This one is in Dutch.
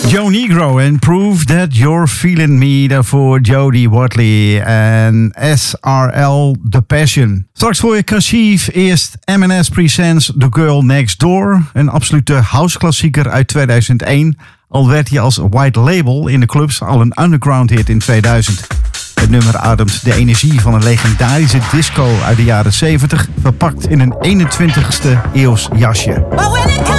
Joe Negro en Prove That You're Feeling Me. Daarvoor Jody Watley en SRL The Passion. Straks voor je Kashif. Eerst M&S Presents The Girl Next Door. Een absolute houseklassieker uit 2001. Al werd hij als white label in de clubs al een underground hit in 2000. Het nummer ademt de energie van een legendarische disco uit de jaren 70... verpakt in een 21ste eeuws jasje.